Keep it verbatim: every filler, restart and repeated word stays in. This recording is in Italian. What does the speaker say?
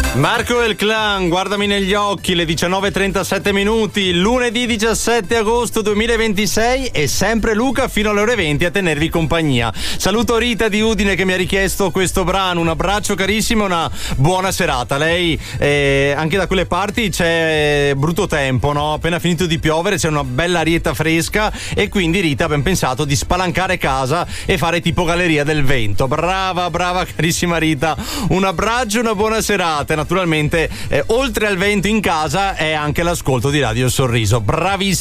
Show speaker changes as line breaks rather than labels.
Marco e il clan, guardami negli occhi, le diciannove e trentasette minuti, lunedì diciassette agosto duemilaventisei, e sempre Luca fino alle ore venti a tenervi compagnia. Saluto Rita di Udine che mi ha richiesto questo brano, un abbraccio carissimo e una buona serata. Lei, eh, anche da quelle parti c'è brutto tempo, no? Appena finito di piovere, c'è una bella arietta fresca e quindi Rita abbiamo pensato di spalancare casa e fare tipo Galleria del Vento. Brava, brava carissima Rita, un abbraccio e una buona serata. Naturalmente, eh, oltre al vento in casa è anche l'ascolto di Radio Sorriso. Bravissima.